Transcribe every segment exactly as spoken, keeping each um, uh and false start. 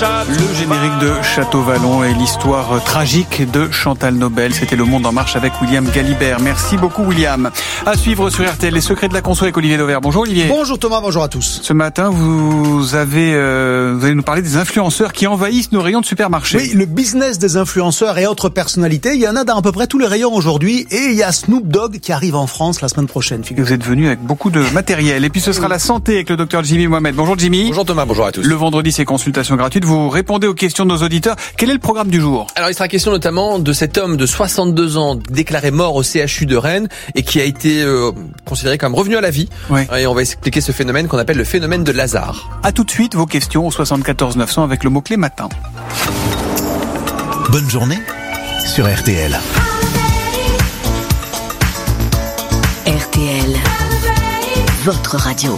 Le générique de Château Vallon et l'histoire tragique de Chantal Nobel. C'était Le Monde en marche avec William Galibert. Merci beaucoup William. À suivre sur R T L, les secrets de la conso avec Olivier Dauvert. Bonjour Olivier. Bonjour Thomas, bonjour à tous. Ce matin, vous avez, euh, vous allez nous parler des influenceurs qui envahissent nos rayons de supermarché. Oui, le business des influenceurs et autres personnalités, il y en a dans à peu près tous les rayons aujourd'hui. Et il y a Snoop Dogg qui arrive en France la semaine prochaine. Et vous êtes venu avec beaucoup de matériel. Et puis ce sera la santé avec le docteur Jimmy Mohamed. Bonjour Jimmy. Bonjour Thomas, bonjour à tous. Le vendredi, c'est consultation gratuite. Vous répondez aux questions de nos auditeurs. Quel est le programme du jour? Alors il sera question notamment de cet homme de soixante-deux ans déclaré mort au C H U de Rennes et qui a été euh, considéré comme revenu à la vie. Oui. Et on va expliquer ce phénomène qu'on appelle le phénomène de Lazare. À tout de suite, vos questions au soixante-quatorze neuf cents avec le mot-clé matin. Bonne journée sur R T L. R T L, votre radio.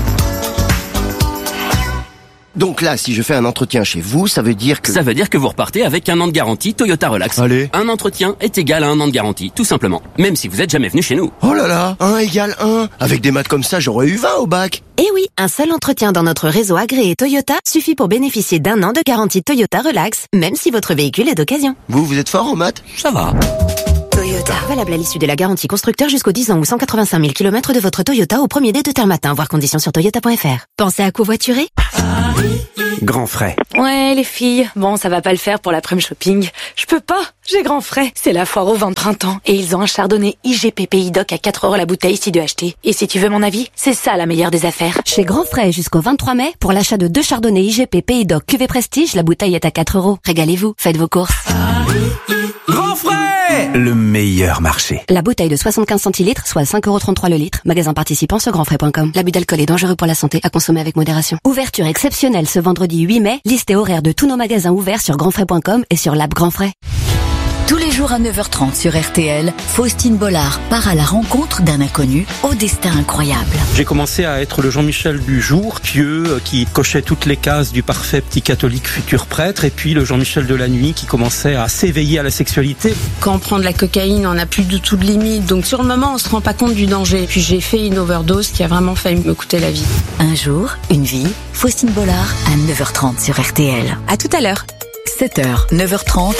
Donc là, si je fais un entretien chez vous, ça veut dire que... Ça veut dire que vous repartez avec un an de garantie Toyota Relax. Allez. Un entretien est égal à un an de garantie, tout simplement. Même si vous êtes jamais venu chez nous. Oh là là, un égale un. Avec des maths comme ça, j'aurais eu vingt au bac. Eh oui, un seul entretien dans notre réseau agréé Toyota suffit pour bénéficier d'un an de garantie Toyota Relax, même si votre véhicule est d'occasion. Vous, vous êtes fort en maths? Ça va. Toyota. Valable à l'issue de la garantie constructeur jusqu'aux dix ans ou cent quatre-vingt-cinq mille kilomètres de votre Toyota au premier dé de terme matin. Voir conditions sur toyota point f r. Pensez à covoiturer? Grand frais. Ouais, les filles. Bon, ça va pas le faire pour l'après-midi shopping. Je peux pas. J'ai grand frais. C'est la foire au vin de printemps. Et ils ont un chardonnay I G P Pays Doc à quatre euros la bouteille si de acheter. Et si tu veux mon avis, c'est ça la meilleure des affaires. Chez Grand Frais jusqu'au vingt-trois mai, pour l'achat de deux chardonnays I G P Pays Doc Cuvée Prestige, la bouteille est à quatre euros. Régalez-vous. Faites vos courses. Grand frais, le meilleur marché. La bouteille de soixante-quinze centilitres, soit cinq euros trente-trois le litre. Magasin participant sur grand frais point com. L'abus d'alcool est dangereux pour la santé, à consommer avec modération. Ouverture exceptionnelle ce vendredi huit mai. Liste et horaire de tous nos magasins ouverts sur grand frais point com et sur l'app Grand Frais. Tous les jours à neuf heures trente sur R T L, Faustine Bollard part à la rencontre d'un inconnu au destin incroyable. J'ai commencé à être le Jean-Michel du jour, pieux, qui cochait toutes les cases du parfait petit catholique futur prêtre, et puis le Jean-Michel de la nuit qui commençait à s'éveiller à la sexualité. Quand on prend de la cocaïne, on n'a plus du tout de limite. Donc sur le moment, on se rend pas compte du danger. Puis j'ai fait une overdose qui a vraiment failli me coûter la vie. Un jour, une vie, Faustine Bollard à neuf heures trente sur R T L. À tout à l'heure. sept heures, neuf heures trente.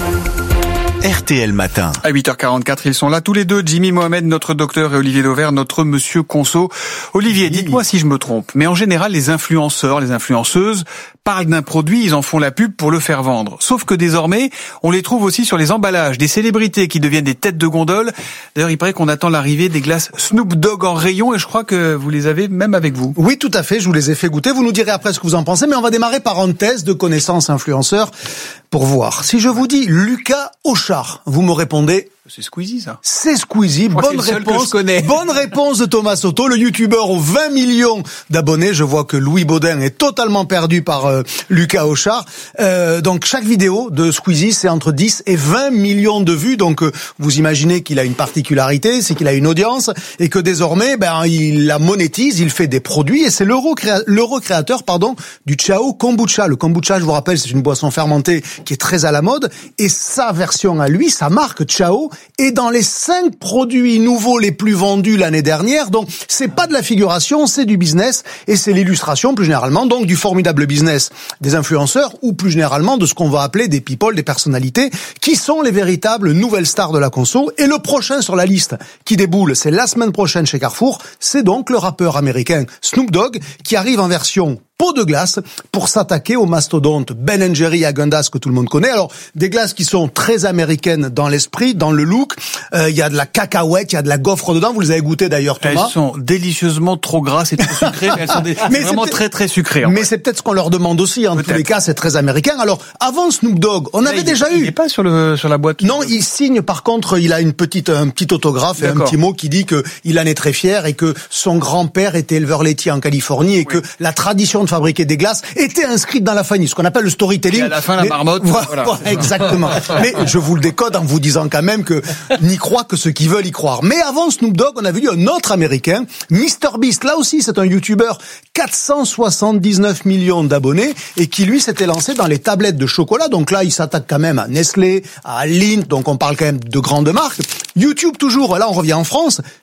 R T L Matin. À huit heures quarante-quatre, ils sont là tous les deux, Jimmy Mohamed, notre docteur, et Olivier Dauvert, notre monsieur conso. Olivier, dites-moi si je me trompe, mais en général, les influenceurs, les influenceuses parlent d'un produit, ils en font la pub pour le faire vendre. Sauf que désormais, on les trouve aussi sur les emballages, des célébrités qui deviennent des têtes de gondole. D'ailleurs, il paraît qu'on attend l'arrivée des glaces Snoop Dogg en rayon, et je crois que vous les avez même avec vous. Oui, tout à fait, je vous les ai fait goûter. Vous nous direz après ce que vous en pensez, mais on va démarrer par un test de connaissances influenceurs pour voir. Si je vous dis Lucas Auchard, vous me répondez... C'est Squeezie, ça. C'est Squeezie. Bonne réponse. Bonne réponse de Thomas Soto, le youtubeur aux vingt millions d'abonnés. Je vois que Louis Baudin est totalement perdu par euh, Lucas Auchard. Euh, donc, chaque vidéo de Squeezie, c'est entre dix et vingt millions de vues. Donc, euh, vous imaginez qu'il a une particularité, c'est qu'il a une audience et que désormais, ben, il la monétise, il fait des produits et c'est l'euro créa- l'euro créateur, pardon, du Ciao Kombucha. Le kombucha, je vous rappelle, c'est une boisson fermentée qui est très à la mode et sa version à lui, sa marque Ciao, et dans les cinq produits nouveaux les plus vendus l'année dernière. Donc, c'est pas de la figuration, c'est du business et c'est l'illustration plus généralement donc du formidable business des influenceurs ou plus généralement de ce qu'on va appeler des people, des personnalités qui sont les véritables nouvelles stars de la conso. Et le prochain sur la liste qui déboule, c'est la semaine prochaine chez Carrefour, c'est donc le rappeur américain Snoop Dogg qui arrive en version pot de glace pour s'attaquer au mastodonte Ben and Jerry Häagen-Dazs que tout le monde connaît. Alors, des glaces qui sont très américaines dans l'esprit, dans le look. Il euh, y a de la cacahuète, il y a de la gaufre dedans. Vous les avez goûtées d'ailleurs, Thomas. Elles sont délicieusement trop grasses et trop sucrées. Mais elles sont des... mais vraiment très très sucrées. Mais c'est peut-être ce qu'on leur demande aussi. En tous les cas, c'est très américain. Alors, avant Snoop Dogg, on là, avait il déjà est, eu. Il n'est pas sur le sur la boîte. Non, il signe. Par contre, il a une petite un petit autographe et un petit mot qui dit que il en est très fier et que son grand-père était éleveur laitier en Californie et oui. que la tradition de fabriquer des glaces était inscrite dans la famille, ce qu'on appelle le storytelling. Et à la fin, la mais, marmotte. Voilà, voilà. voilà, exactement. Mais je vous le décode en vous disant quand même que n'y croient que ceux qui veulent y croire. Mais avant Snoop Dogg, on avait eu un autre américain, MrBeast. Là aussi, c'est un youtubeur, quatre cent soixante-dix-neuf millions d'abonnés, et qui lui s'était lancé dans les tablettes de chocolat. Donc là, il s'attaque quand même à Nestlé, à Lindt, donc on parle quand même de grandes marques. YouTube toujours, là on revient en France.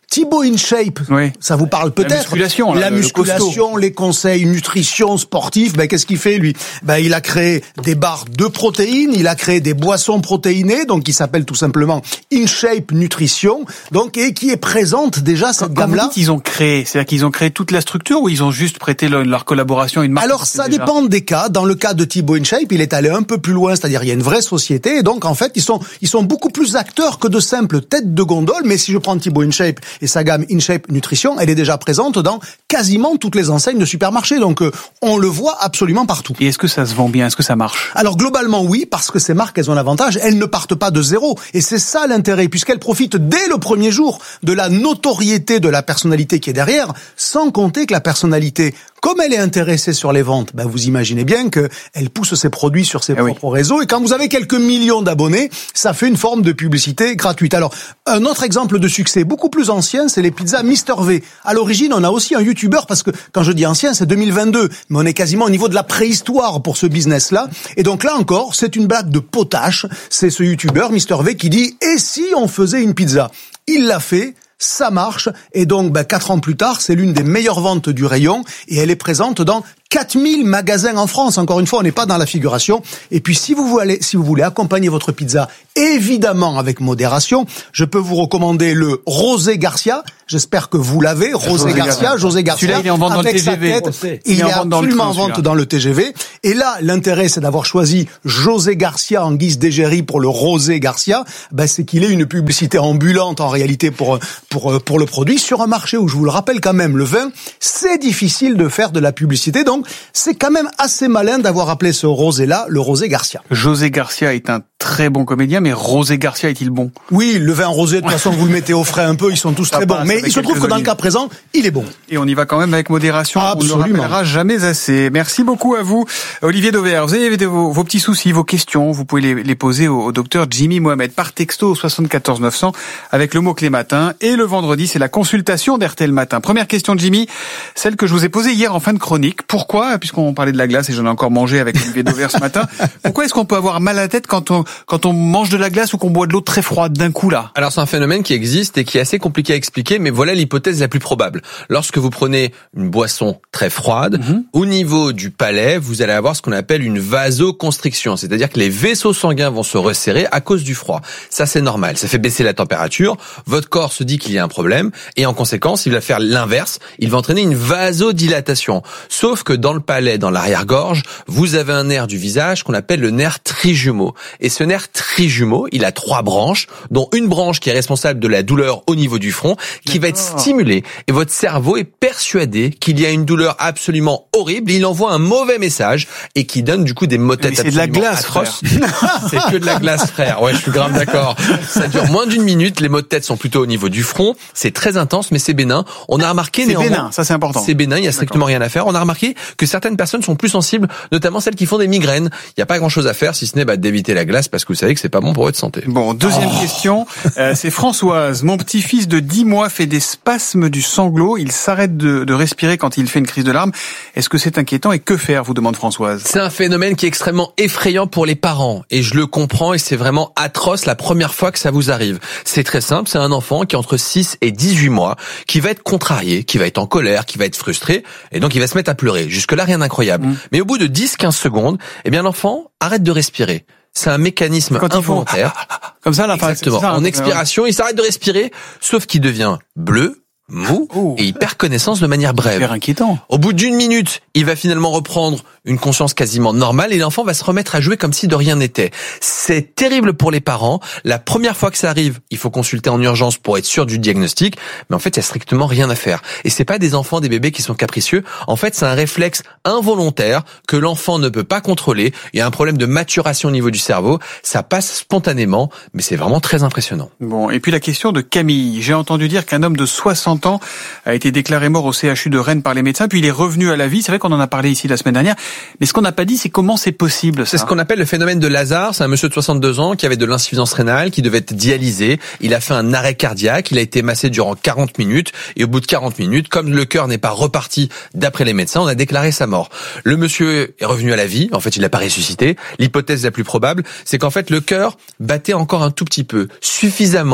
Thibaut InShape, oui. ça vous parle peut-être. La musculation, là, la le musculation, costaud. Les conseils nutrition sportifs. Ben qu'est-ce qu'il fait lui? Ben il a créé des barres de protéines, il a créé des boissons protéinées, donc qui s'appelle tout simplement InShape Nutrition, donc et qui est présente déjà cette Quand gamme-là. Vous dites, ils ont créé, c'est-à-dire qu'ils ont créé toute la structure ou ils ont juste prêté leur, leur collaboration à une marque? Alors ça déjà... dépend des cas. Dans le cas de Thibaut InShape, il est allé un peu plus loin, c'est-à-dire il y a une vraie société, et donc en fait ils sont ils sont beaucoup plus acteurs que de simples têtes de gondole. Mais si je prends Thibaut InShape et sa gamme InShape Nutrition, elle est déjà présente dans quasiment toutes les enseignes de supermarchés. Donc euh, on le voit absolument partout. Et est-ce que ça se vend bien? Est-ce que ça marche? Alors globalement oui, parce que ces marques, elles ont l'avantage, elles ne partent pas de zéro. Et c'est ça l'intérêt, puisqu'elles profitent dès le premier jour de la notoriété de la personnalité qui est derrière, sans compter que la personnalité, comme elle est intéressée sur les ventes, ben vous imaginez bien qu'elle pousse ses produits sur ses eh propres oui. réseaux. Et quand vous avez quelques millions d'abonnés, ça fait une forme de publicité gratuite. Alors, un autre exemple de succès beaucoup plus ancien, c'est les pizzas mister V. À l'origine, on a aussi un youtubeur, parce que quand je dis ancien, c'est deux mille vingt-deux, mais on est quasiment au niveau de la préhistoire pour ce business-là. Et donc là encore, c'est une blague de potache. C'est ce youtubeur mister V qui dit « Et si on faisait une pizza ?» Il l'a fait. Ça marche, et donc ben, quatre ans plus tard, c'est l'une des meilleures ventes du rayon, et elle est présente dans quatre mille magasins en France. Encore une fois, on n'est pas dans la figuration. Et puis, si vous voulez, si vous voulez accompagner votre pizza, évidemment avec modération, je peux vous recommander le Rosé Garcia. J'espère que vous l'avez, Rosé Garcia, José Garcia. Celui-là, il est en vente dans le T G V. Tête, il, il est absolument en vente dans le T G V. Et là, l'intérêt, c'est d'avoir choisi José Garcia en guise d'égérie pour le Rosé Garcia. Ben, c'est qu'il est une publicité ambulante en réalité pour pour pour le produit sur un marché où, je vous le rappelle quand même, le vin, c'est difficile de faire de la publicité. Donc, c'est quand même assez malin d'avoir appelé ce rosé-là le Rosé Garcia. José Garcia est un très bon comédien, mais Rosé Garcia est-il bon? Oui, le vin rosé, de toute façon, vous le mettez au frais un peu, ils sont tous très bons. Mais il se trouve que dans le cas présent, il est bon. Et on y va quand même avec modération. Absolument. On ne le rappellera jamais assez. Merci beaucoup à vous, Olivier Dauvert. Vous avez vos, vos petits soucis, vos questions, vous pouvez les, les poser au, au docteur Jimmy Mohamed par texto au soixante-quatorze neuf cents avec le mot-clé matin. Et le vendredi, c'est la consultation d'R T L Matin. Première question de Jimmy, celle que je vous ai posée hier en fin de chronique. Pourquoi, puisqu'on parlait de la glace et j'en ai encore mangé avec Olivier Dauvert ce matin, pourquoi est-ce qu'on peut avoir mal à la tête quand on, quand on mange de la glace ou qu'on boit de l'eau très froide d'un coup là? Alors c'est un phénomène qui existe et qui est assez compliqué à expliquer, mais voilà l'hypothèse la plus probable. Lorsque vous prenez une boisson très froide, mmh. au niveau du palais, vous allez avoir ce qu'on appelle une vasoconstriction, c'est-à-dire que les vaisseaux sanguins vont se resserrer à cause du froid. Ça c'est normal, ça fait baisser la température, votre corps se dit qu'il y a un problème et en conséquence il va faire l'inverse, il va entraîner une vasodilatation. Sauf que dans le palais, dans l'arrière-gorge, vous avez un nerf du visage qu'on appelle le nerf trijumeau. Et ce nerf trijumeau, il a trois branches, dont une branche qui est responsable de la douleur au niveau du front, qui va être stimulée. Et votre cerveau est persuadé qu'il y a une douleur absolument horrible. Il envoie un mauvais message et qui donne du coup des maux de tête absolument de la glace, atroces. C'est que de la glace, frère. Ouais, je suis grave d'accord. Ça dure moins d'une minute. Les maux de tête sont plutôt au niveau du front. C'est très intense, mais c'est bénin. On a remarqué c'est néanmoins. bénin, ça c'est important. C'est bénin. Il y a strictement rien à faire. On a remarqué que certaines personnes sont plus sensibles, notamment celles qui font des migraines. Il n'y a pas grand chose à faire si ce n'est bah, d'éviter la glace parce que vous savez que c'est pas bon pour votre santé. Bon, deuxième oh. question. Euh, c'est Françoise. Mon petit-fils de dix mois fait des spasmes du sanglot. Il s'arrête de, de respirer quand il fait une crise de larmes. Est-ce que c'est inquiétant et que faire, vous demande Françoise? C'est un phénomène qui est extrêmement effrayant pour les parents. Et je le comprends et c'est vraiment atroce la première fois que ça vous arrive. C'est très simple. C'est un enfant qui est entre six et dix-huit mois, qui va être contrarié, qui va être en colère, qui va être frustré. Et donc il va se mettre à pleurer. Jusque-là, rien d'incroyable. Mmh. Mais au bout de dix à quinze secondes, eh bien l'enfant arrête de respirer. C'est un mécanisme quand involontaire. Comme ça, là, exactement. Ça, en expiration, il s'arrête de respirer, sauf qu'il devient bleu, mou, oh. et il perd connaissance de manière brève. Super inquiétant. Au bout d'une minute, il va finalement reprendre une conscience quasiment normale et l'enfant va se remettre à jouer comme si de rien n'était. C'est terrible pour les parents. La première fois que ça arrive, il faut consulter en urgence pour être sûr du diagnostic, mais en fait, il y a strictement rien à faire. Et c'est pas des enfants, des bébés qui sont capricieux. En fait, c'est un réflexe involontaire que l'enfant ne peut pas contrôler. Il y a un problème de maturation au niveau du cerveau. Ça passe spontanément, mais c'est vraiment très impressionnant. Bon, et puis la question de Camille. J'ai entendu dire qu'un homme de soixante ans a été déclaré mort au C H U de Rennes par les médecins, puis il est revenu à la vie. C'est vrai qu'on en a parlé ici la semaine dernière. Mais ce qu'on n'a pas dit, c'est comment c'est possible, ça. C'est ce qu'on appelle le phénomène de Lazare. C'est un monsieur de soixante-deux ans qui avait de l'insuffisance rénale, qui devait être dialysé. Il a fait un arrêt cardiaque. Il a été massé durant quarante minutes. Et au bout de quarante minutes, comme le cœur n'est pas reparti d'après les médecins, on a déclaré sa mort. Le monsieur est revenu à la vie. En fait, il n'a pas ressuscité. L'hypothèse la plus probable, c'est qu'en fait, le cœur battait encore un tout petit peu, suffisamment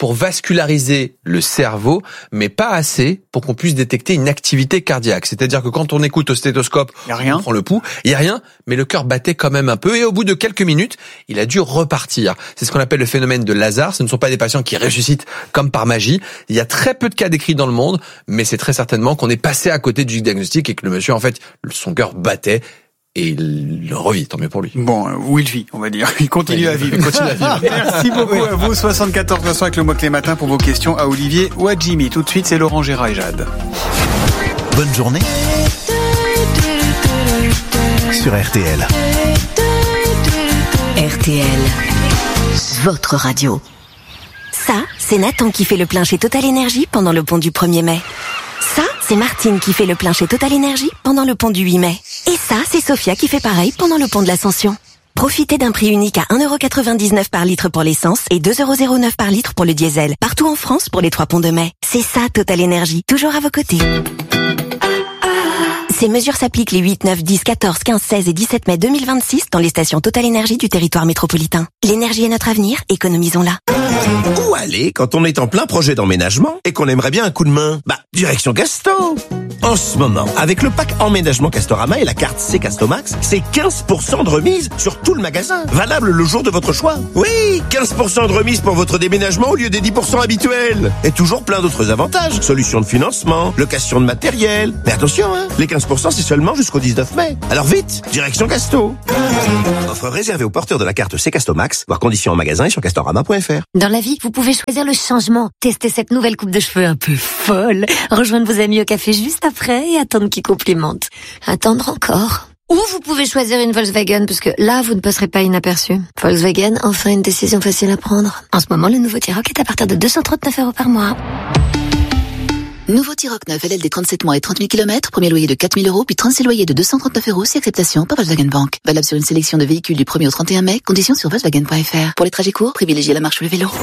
pour vasculariser le cerveau, mais pas assez pour qu'on puisse détecter une activité cardiaque. C'est-à-dire que quand on écoute au stéthoscope, y a rien. on prend le pouls, il y a rien, mais le cœur battait quand même un peu, et au bout de quelques minutes, il a dû repartir. C'est ce qu'on appelle le phénomène de Lazare. Ce ne sont pas des patients qui ressuscitent comme par magie. Il y a très peu de cas décrits dans le monde, mais c'est très certainement qu'on est passé à côté du diagnostic et que le monsieur, en fait, son cœur battait. Et il le revit, tant mieux pour lui. Bon, où il vit, on va dire. Il continue à vivre. Il continue à vivre. Merci beaucoup oui. à vous. soixante-quatorze neuf cents avec le mot-clé matin pour vos questions à Olivier ou à Jimmy. Tout de suite, c'est Laurent Gérard et Jade. Bonne journée sur R T L. R T L, votre radio. Ça, c'est Nathan qui fait le plein chez Total Énergie pendant le pont du premier mai. Ça, c'est Martine qui fait le plein chez Total Énergie pendant le pont du huit mai. Et ça, c'est Sophia qui fait pareil pendant le pont de l'Ascension. Profitez d'un prix unique à un euro quatre-vingt-dix-neuf par litre pour l'essence et deux euros zéro neuf par litre pour le diesel. Partout en France pour les trois ponts de mai. C'est ça, Total Énergie. Toujours à vos côtés. Ces mesures s'appliquent les huit, neuf, dix, quatorze, quinze, seize et dix-sept mai deux mille vingt-six dans les stations Total Énergie du territoire métropolitain. L'énergie est notre avenir, économisons-la. Où aller quand on est en plein projet d'emménagement et qu'on aimerait bien un coup de main? Bah, direction Casto. En ce moment, avec le pack emménagement Castorama et la carte C Castomax, c'est quinze pour cent de remise sur tout le magasin. Valable le jour de votre choix. Oui, quinze pour cent de remise pour votre déménagement au lieu des dix pour cent habituels. Et toujours plein d'autres avantages. Solutions de financement, location de matériel. Mais attention, hein, les quinze pour cent c'est seulement jusqu'au dix-neuf mai. Alors vite, direction Casto. Offre réservée aux porteurs de la carte C Castomax, voir conditions en magasin et sur castorama point f r. Dans la vie, vous pouvez choisir le changement. Tester cette nouvelle coupe de cheveux un peu folle. Rejoindre vos amis au café juste après et attendre qu'ils complimentent. Attendre encore. Ou vous pouvez choisir une Volkswagen, parce que là, vous ne passerez pas inaperçu. Volkswagen, enfin une décision facile à prendre. En ce moment, le nouveau T-Roc est à partir de deux cent trente-neuf euros par mois. Nouveau T-Roc neuf L L D trente-sept mois et trente mille kilomètres, premier loyer de quatre mille euros, puis trente-six loyers de deux cent trente-neuf euros, si acceptation par Volkswagen Bank. Valable sur une sélection de véhicules du premier au trente et un mai, conditions sur Volkswagen point f r. Pour les trajets courts, privilégiez la marche ou le vélo.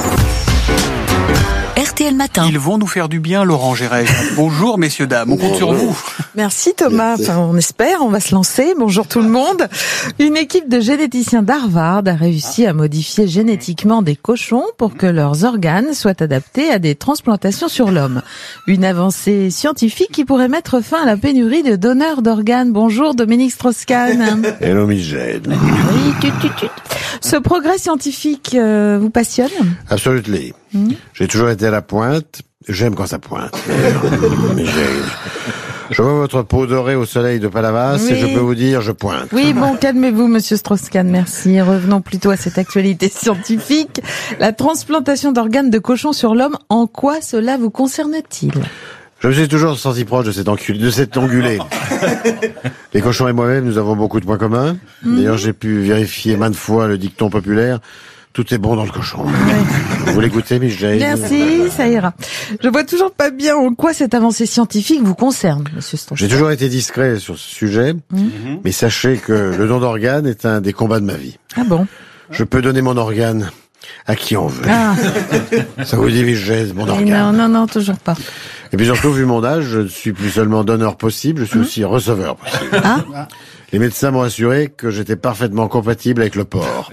R T L Matin. Ils vont nous faire du bien, Laurent Gérard. Bonjour, messieurs, dames. On compte sur vous. Merci, Thomas. Enfin, on espère, on va se lancer. Bonjour tout le monde. Une équipe de généticiens d'Harvard a réussi à modifier génétiquement des cochons pour que leurs organes soient adaptés à des transplantations sur l'homme. Une avancée scientifique qui pourrait mettre fin à la pénurie de donneurs d'organes. Bonjour, Dominique Strauss-Kahn. Hello, Michel. Oui, tut, tut, tut. Ce progrès scientifique euh, vous passionne? Absolument. Mmh. J'ai toujours été à la pointe. J'aime quand ça pointe. Mais je vois votre peau dorée au soleil de Palavas oui. et je peux vous dire, je pointe. Oui, bon, calmez-vous, monsieur Strauss-Kahn, merci. Revenons plutôt à cette actualité scientifique. La transplantation d'organes de cochons sur l'homme, en quoi cela vous concerne-t-il? Je me suis toujours senti proche de cet enculé, de cet ongulé. Les cochons et moi-même, nous avons beaucoup de points communs. Mmh. D'ailleurs, j'ai pu vérifier maintes fois le dicton populaire. Tout est bon dans le cochon. Ouais. Vous l'écoutez, Michel? Merci, ça ira. Je vois toujours pas bien en quoi cette avancée scientifique vous concerne, monsieur Strauss. J'ai toujours été discret sur ce sujet, mmh. mais sachez que le don d'organes est un des combats de ma vie. Ah bon? Je peux donner mon organe à qui on veut. Ah. Ça vous dit, Michel, mon organe? Non, non, non, toujours pas. Et puis surtout, vu mon âge, je ne suis plus seulement donneur possible, je suis mmh. aussi receveur possible. Ah. Les médecins m'ont assuré que j'étais parfaitement compatible avec le porc.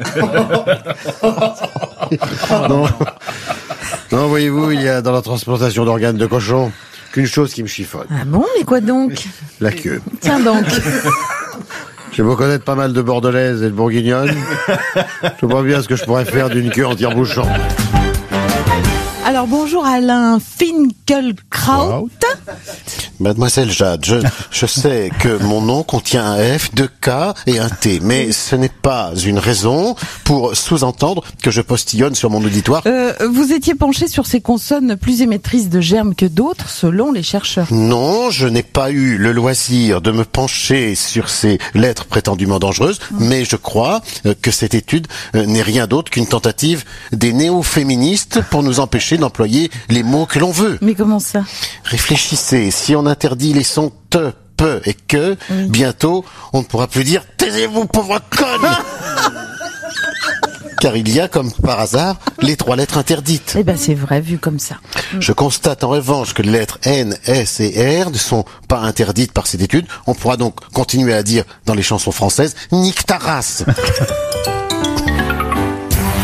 non, non, voyez-vous, il y a dans la transplantation d'organes de cochon qu'une chose qui me chiffonne. Ah bon, mais quoi donc? La queue. Tiens donc. J'ai beau connaître pas mal de bordelaises et de bourguignonnes, je vois bien ce que je pourrais faire d'une queue en tire-bouchon. Alors bonjour Alain Finkielkraut. Mademoiselle Jade, je, je sais que mon nom contient un F, deux K et un T, mais ce n'est pas une raison pour sous-entendre que je postillonne sur mon auditoire. Euh, vous étiez penché sur ces consonnes plus émettrices de germes que d'autres, selon les chercheurs. Non, je n'ai pas eu le loisir de me pencher sur ces lettres prétendument dangereuses, mmh. mais je crois que cette étude n'est rien d'autre qu'une tentative des néo-féministes pour nous empêcher d'employer les mots que l'on veut. Mais comment ça? Réfléchissez, si on interdit les sons te, peu et que, oui. bientôt, on ne pourra plus dire « Taisez-vous, pauvre conne !» Car il y a, comme par hasard, les trois lettres interdites. Eh ben, c'est vrai, vu comme ça. Je constate en revanche que les lettres N, S et R ne sont pas interdites par cette étude. On pourra donc continuer à dire dans les chansons françaises « Nique ta race !»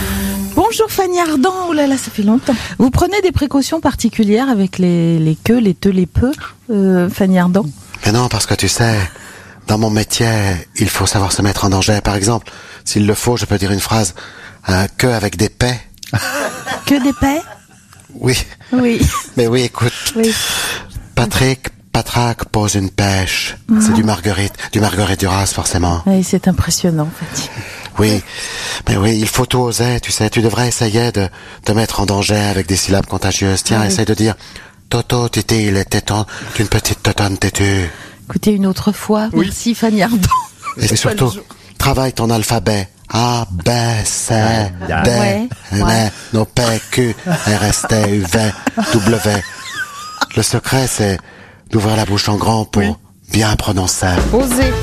Bonjour Fanny Ardant. Oh là là, ça fait longtemps. Vous prenez des précautions particulières avec les, les queues, les te, les peu, euh, Fanny Ardant? Mais non, parce que tu sais, dans mon métier, il faut savoir se mettre en danger. Par exemple, s'il le faut, je peux dire une phrase, euh, que avec des paix. Que des paix? Oui. Oui. Mais oui, écoute. Oui. Patrick, Patraque pose une pêche. Mmh. C'est du Marguerite, du Marguerite Duras, forcément. Oui, c'est impressionnant, en fait. Oui, mais oui, il faut tout oser, tu sais. Tu devrais essayer de te mettre en danger avec des syllabes contagieuses. Tiens, oui. Essaye de dire Toto, Titi, il était temps d'une petite totonne têtue. Écoutez, une autre fois. Oui. Merci, Fanny Ardant. Et surtout, travaille ton alphabet. A, B, C, D, ouais, N, ouais. No, P, Q, R, S, T, U, V, W. Le secret, c'est d'ouvrir la bouche en grand pour oui. bien prononcer. Osez.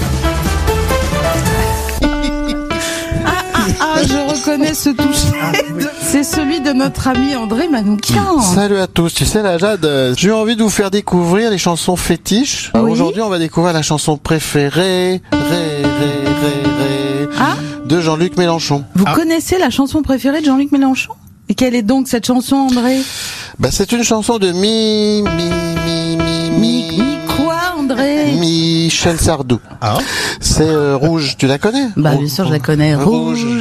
Ah, ah, ah, je reconnais ce toucher. C'est celui de notre ami André Manoukian. Salut à tous. Tu sais, la Jade, j'ai envie de vous faire découvrir les chansons fétiches. Oui. Aujourd'hui, on va découvrir la chanson préférée, Ré, Ré, Ré, Ré, ah de Jean-Luc Mélenchon. Vous ah. connaissez la chanson préférée de Jean-Luc Mélenchon? Et quelle est donc cette chanson, André? Bah, c'est une chanson de mi, mi, mi, mi, mi, mi quoi, André? Michel Sardou. Ah. C'est euh, Rouge, tu la connais? Bah, bien sûr, je la connais. Rouge. Rouge.